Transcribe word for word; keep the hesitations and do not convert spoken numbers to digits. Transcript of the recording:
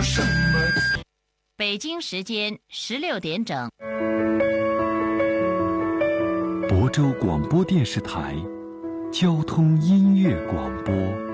什么？ 北京时间十六点整。 亳州广播电视台交通音乐广播。